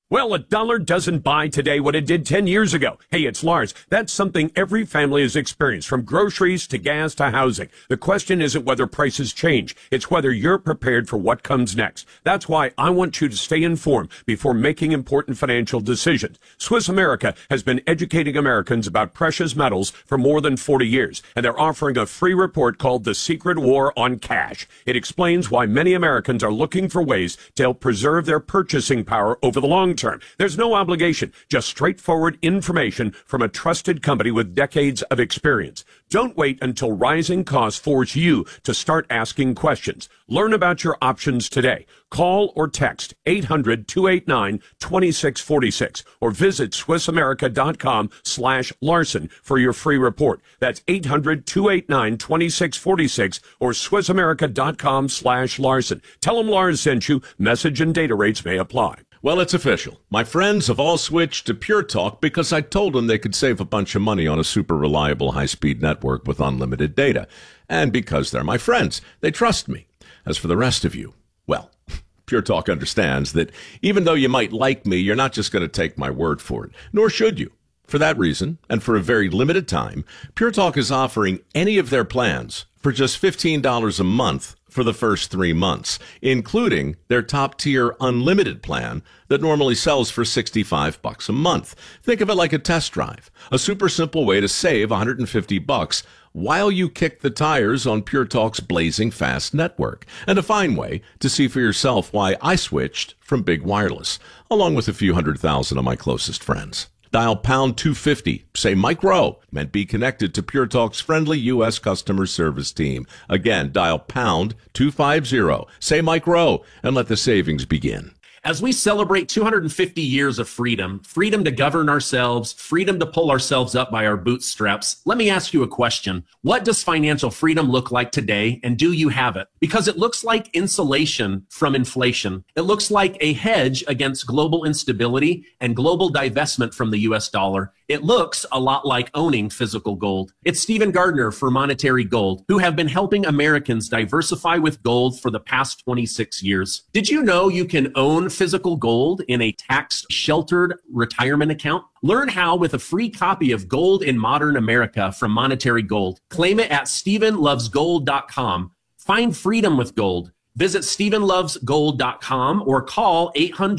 Well, a dollar doesn't buy today what it did 10 years ago. Hey, it's Lars. That's something every family has experienced, from groceries to gas to housing. The question isn't whether prices change. It's whether you're prepared for what comes next. That's why I want you to stay informed before making important financial decisions. Swiss America has been educating Americans about precious metals for more than 40 years, and they're offering a free report called The Secret War on Cash. It explains why many Americans are looking for ways to help preserve their purchasing power over the long term. There's no obligation, just straightforward information from a trusted company with decades of experience. Don't wait until rising costs force you to start asking questions. Learn about your options today. Call or text 800-289-2646 or visit SwissAmerica.com/Larson for your free report. That's 800-289-2646 or SwissAmerica.com/Larson. Tell them Lars sent you. Message and data rates may apply. Well, it's official. My friends have all switched to Pure Talk because I told them they could save a bunch of money on a super reliable high-speed network with unlimited data. And because they're my friends, they trust me. As for the rest of you, well, Pure Talk understands that even though you might like me, you're not just going to take my word for it, nor should you. For that reason, and for a very limited time, Pure Talk is offering any of their plans for just $15 a month for the first 3 months, including their top-tier unlimited plan that normally sells for $65 a month. Think of it like a test drive, a super simple way to save $150 while you kick the tires on Pure Talk's blazing fast network, and a fine way to see for yourself why I switched from Big Wireless, along with a few 100,000 of my closest friends. Dial pound 250, say Mike Rowe, and be connected to Pure Talk's friendly U.S. customer service team. Again, dial pound 250, say Mike Rowe, and let the savings begin. As we celebrate 250 years of freedom, freedom to govern ourselves, freedom to pull ourselves up by our bootstraps, let me ask you a question. What does financial freedom look like today, and do you have it? Because it looks like insulation from inflation. It looks like a hedge against global instability and global divestment from the U.S. dollar. It looks a lot like owning physical gold. It's Stephen Gardner for Monetary Gold, who have been helping Americans diversify with gold for the past 26 years. Did you know you can own physical gold in a tax-sheltered retirement account? Learn how with a free copy of Gold in Modern America from Monetary Gold. Claim it at StephenLovesGold.com. Find freedom with gold. Visit StephenLovesGold.com or call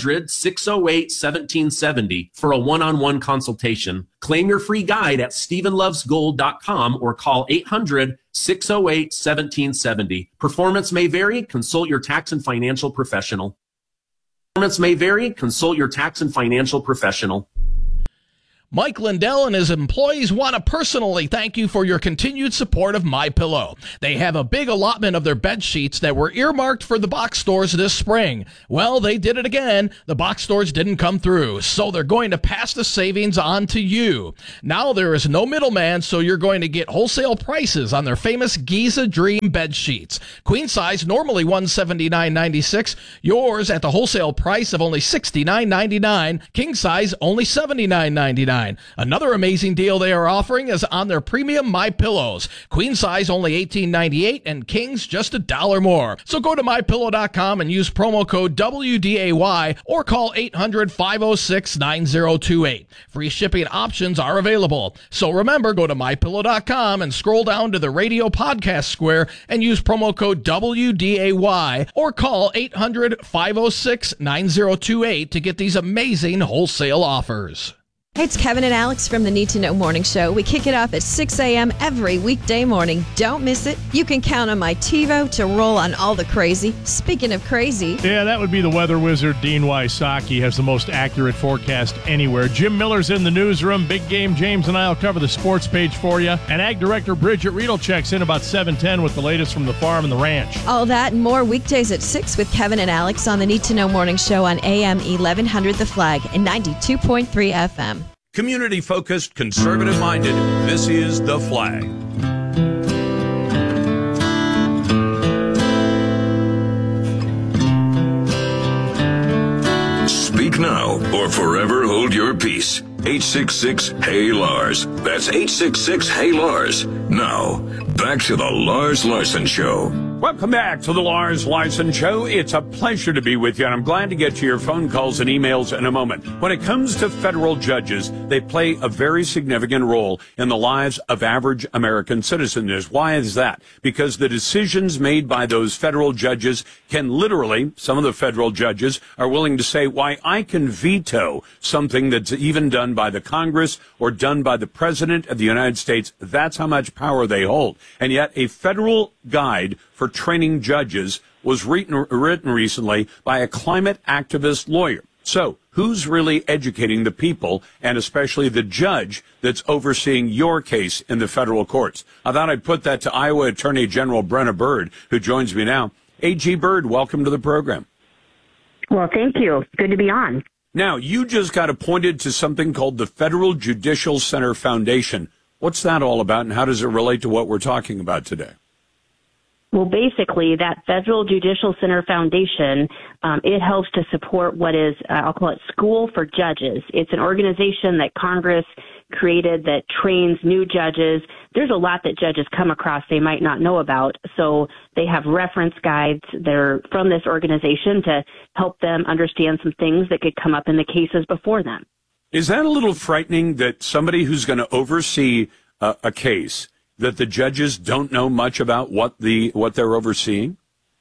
800-608-1770 for a one-on-one consultation. Claim your free guide at StephenLovesGold.com or call 800-608-1770. Performance may vary. Consult your tax and financial professional. Performance may vary. Consult your tax and financial professional. Mike Lindell and his employees want to personally thank you for your continued support of MyPillow. They have a big allotment of their bed sheets that were earmarked for the box stores this spring. Well, they did it again. The box stores didn't come through, so they're going to pass the savings on to you. Now there is no middleman, so you're going to get wholesale prices on their famous Giza Dream bed sheets. Queen size, normally $179.96. Yours at the wholesale price of only $69.99. King size, only $79.99. Another amazing deal they are offering is on their premium MyPillows. Queen size only $18.98 and kings just $1 more. So go to MyPillow.com and use promo code WDAY or call 800-506-9028. Free shipping options are available. So remember, go to MyPillow.com and scroll down to the radio podcast square and use promo code WDAY or call 800-506-9028 to get these amazing wholesale offers. Hey, it's Kevin and Alex from the Need to Know Morning Show. We kick it off at 6 a.m. every weekday morning. Don't miss it. You can count on my TiVo to roll on all the crazy. Speaking of crazy. Yeah, that would be the weather wizard, Dean Wysocki, has the most accurate forecast anywhere. Jim Miller's in the newsroom. Big Game James and I will cover the sports page for you. And Ag Director Bridget Riedel checks in about 7:10 with the latest from the farm and the ranch. All that and more weekdays at 6 with Kevin and Alex on the Need to Know Morning Show on AM 1100 The Flag and 92.3 FM. Community-focused, conservative-minded, this is The Flag. Speak now or forever hold your peace. 866-HEY-LARS. That's 866-HEY-LARS. Now, back to the Lars Larson Show. Welcome back to the Lars Larson Show. It's a pleasure to be with you, and I'm glad to get to your phone calls and emails in a moment. When it comes to federal judges, they play a very significant role in the lives of average American citizens. Why is that? Because the decisions made by those federal judges can literally, some of the federal judges are willing to say, why, I can veto something that's even done by the Congress or done by the President of the United States. That's how much power they hold. And yet a federal guide for training judges was written recently by a climate activist lawyer. So who's really educating the people, and especially the judge that's overseeing your case in the federal courts? I thought I'd put that to Iowa Attorney General Brenna Bird, who joins me now. AG Bird, welcome to the program. Well, thank you. Good to be on. Now, you just got appointed to something called the Federal Judicial Center Foundation. What's that all about, and how does it relate to what we're talking about today? Well, basically, that Federal Judicial Center Foundation, it helps to support what is, I'll call it School for Judges. It's an organization that Congress created that trains new judges. There's a lot that judges come across they might not know about. So they have reference guides that are from this organization to help them understand some things that could come up in the cases before them. Is that a little frightening that somebody who's going to oversee a case, that the judges don't know much about what they're overseeing?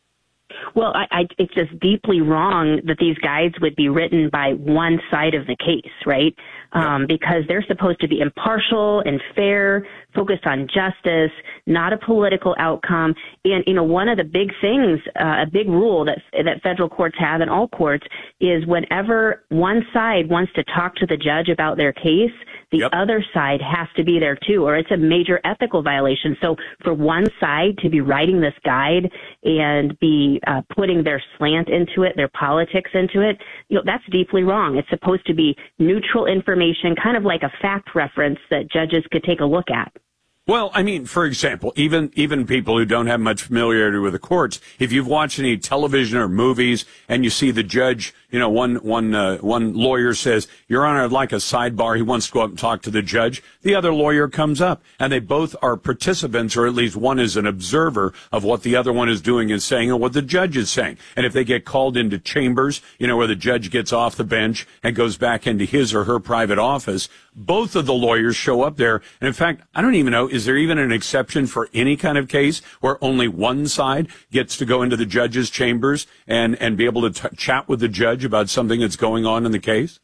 Well, it's just deeply wrong that these guides would be written by one side of the case, right? Because they're supposed to be impartial and fair, focused on justice, not a political outcome. And, one of the big things, a big rule that federal courts have and all courts is whenever one side wants to talk to the judge about their case, the other side has to be there too, or it's a major ethical violation. So for one side to be writing this guide and be putting their slant into it, their politics into it, that's deeply wrong. It's supposed to be neutral information, kind of like a fact reference that judges could take a look at. Well, I mean, for example, even people who don't have much familiarity with the courts, if you've watched any television or movies and you see the judge, one lawyer says, Your Honor, I'd like a sidebar. He wants to go up and talk to the judge. The other lawyer comes up, and they both are participants, or at least one is an observer of what the other one is doing and saying and what the judge is saying. And if they get called into chambers, where the judge gets off the bench and goes back into his or her private office, both of the lawyers show up there. And in fact, I don't even know, is there even an exception for any kind of case where only one side gets to go into the judge's chambers and be able to chat with the judge about something that's going on in the case?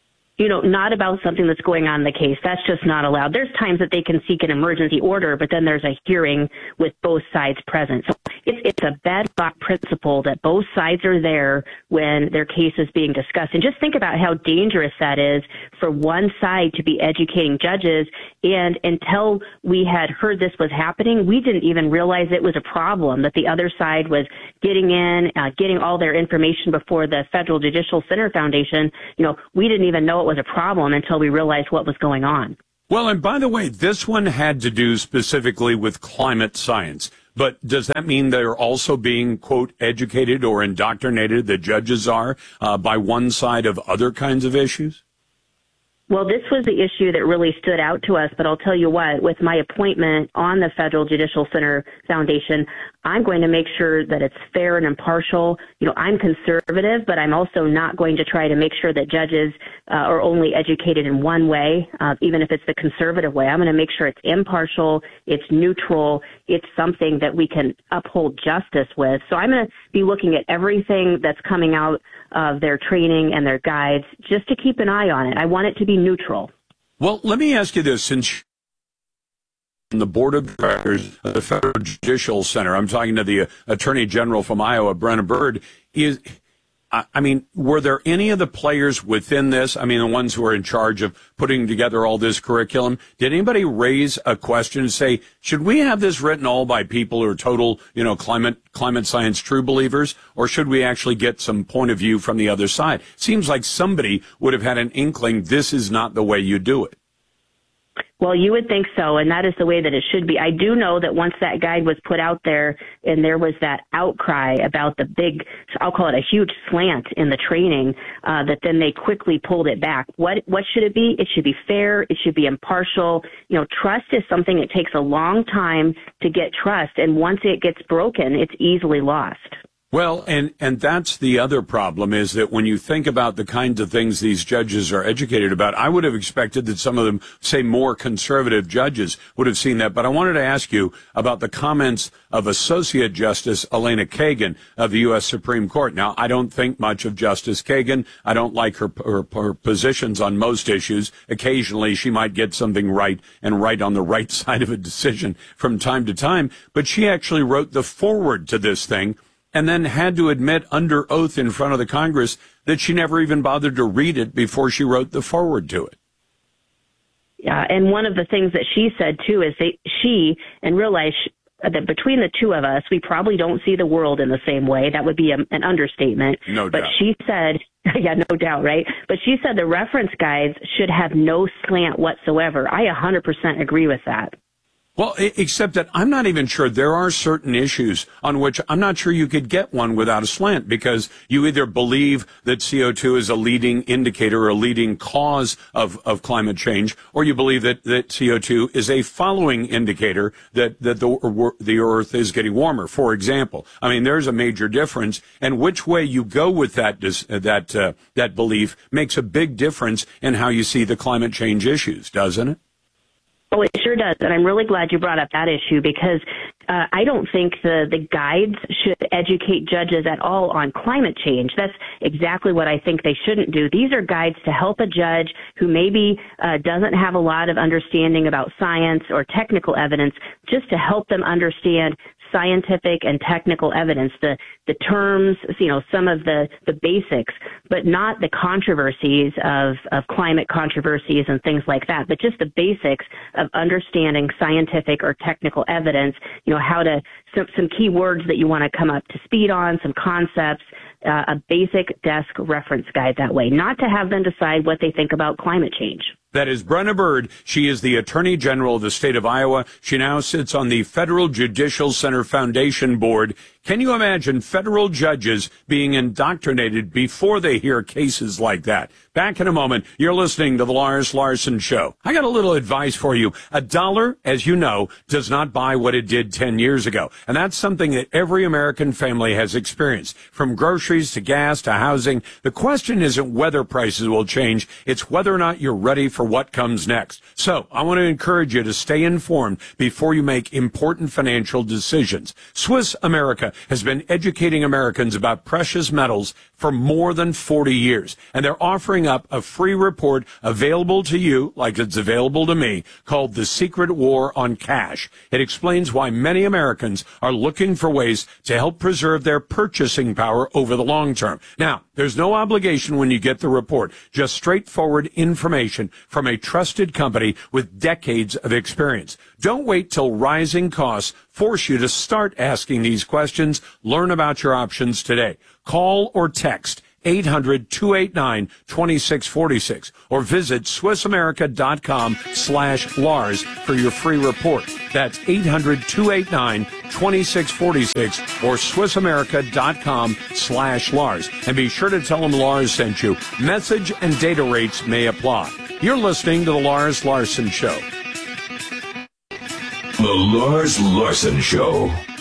Not about something that's going on in the case. That's just not allowed. There's times that they can seek an emergency order, but then there's a hearing with both sides present. So it's a bedrock principle that both sides are there when their case is being discussed. And just think about how dangerous that is for one side to be educating judges. And until we had heard this was happening, we didn't even realize it was a problem, that the other side was getting in, getting all their information before the Federal Judicial Center Foundation. We didn't even know it was a problem until we realized what was going on. Well, and by the way, this one had to do specifically with climate science. But does that mean they're also being, quote, educated or indoctrinated, the judges are, by one side of other kinds of issues? Well, this was the issue that really stood out to us, but I'll tell you what, with my appointment on the Federal Judicial Center Foundation, I'm going to make sure that it's fair and impartial. I'm conservative, but I'm also not going to try to make sure that judges are only educated in one way, even if it's the conservative way. I'm going to make sure it's impartial, it's neutral, it's something that we can uphold justice with. So I'm going to be looking at everything that's coming out of their training and their guides just to keep an eye on it. I want it to be neutral. Well, let me ask you this. Since the board of directors of the Federal Judicial Center, I'm talking to the Attorney General from Iowa, Brenna Bird, were there any of the players within this, the ones who are in charge of putting together all this curriculum, did anybody raise a question and say, should we have this written all by people who are total, climate science true believers, or should we actually get some point of view from the other side? Seems like somebody would have had an inkling this is not the way you do it. Well, you would think so, and that is the way that it should be. I do know that once that guide was put out there and there was that outcry about the big, I'll call it a huge slant in the training, that then they quickly pulled it back. What should it be? It should be fair. It should be impartial. You know, trust is something that takes a long time to get trust, and once it gets broken, it's easily lost. Well, and that's the other problem, is that when you think about the kinds of things these judges are educated about, I would have expected that some of them, say more conservative judges, would have seen that. But I wanted to ask you about the comments of Associate Justice Elena Kagan of the U.S. Supreme Court. Now, I don't think much of Justice Kagan. I don't like her positions on most issues. Occasionally, she might get something right and right on the right side of a decision from time to time. But she actually wrote the foreword to this thing, and then had to admit under oath in front of the Congress that she never even bothered to read it before she wrote the foreword to it. Yeah, and one of the things that she said, too, is that she, and realize that between the two of us, we probably don't see the world in the same way. That would be an understatement. No doubt. But she said, yeah, no doubt, right? But she said the reference guides should have no slant whatsoever. I 100% agree with that. Well, except that I'm not even sure. There are certain issues on which I'm not sure you could get one without a slant, because you either believe that CO2 is a leading indicator or a leading cause of climate change, or you believe that CO2 is a following indicator that the Earth is getting warmer, for example. I mean, there's a major difference, and which way you go with that belief makes a big difference in how you see the climate change issues, doesn't it? Oh, it sure does. And I'm really glad you brought up that issue, because I don't think the guides should educate judges at all on climate change. That's exactly what I think they shouldn't do. These are guides to help a judge who maybe doesn't have a lot of understanding about science or technical evidence, just to help them understand scientific and technical evidence, the terms, you know, some of the basics, but not the controversies of climate controversies and things like that, but just the basics of understanding scientific or technical evidence, you know, how to, some key words that you want to come up to speed on, some concepts, a basic desk reference guide that way, not to have them decide what they think about climate change. That is Brenna Bird. She is the Attorney General of the state of Iowa. She now sits on the Federal Judicial Center Foundation Board. Can you imagine federal judges being indoctrinated before they hear cases like that? Back in a moment. You're listening to the Lars Larson Show. I got a little advice for you. $1, as you know, does not buy what it did 10 years ago. And that's something that every American family has experienced. From groceries to gas to housing, the question isn't whether prices will change. It's whether or not you're ready for what comes next. So I want to encourage you to stay informed before you make important financial decisions. Swiss America has been educating Americans about precious metals for more than 40 years, and they're offering up a free report available to you, like it's available to me, called The Secret War on Cash. It explains why many Americans are looking for ways to help preserve their purchasing power over the long term. Now, there's no obligation when you get the report, just straightforward information from a trusted company with decades of experience. Don't wait till rising costs force you to start asking these questions. Learn about your options today. Call or text 800-289-2646 or visit SwissAmerica.com/Lars for your free report. That's 800-289-2646 or SwissAmerica.com/Lars. And be sure to tell them Lars sent you. Message and data rates may apply. You're listening to the Lars Larson Show. The Lars Larson Show.